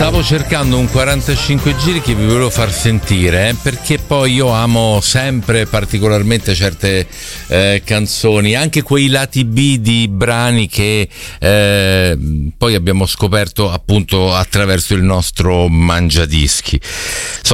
Stavo cercando un 45 giri che vi volevo far sentire, perché poi io amo sempre particolarmente certe canzoni, anche quei lati B di brani che poi abbiamo scoperto appunto attraverso il nostro mangiadischi.